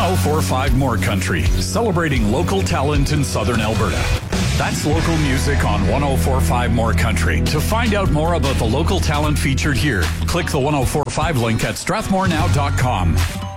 1045 More Country, celebrating local talent in southern Alberta. That's local music on 1045 More Country. To find out more about the local talent featured here, click the 1045 link at strathmorenow.com.